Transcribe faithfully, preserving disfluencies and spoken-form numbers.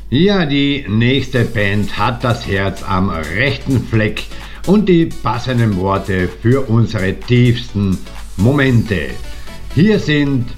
Ja, die nächste Band hat das Herz am rechten Fleck und die passenden Worte für unsere tiefsten Momente. Hier sind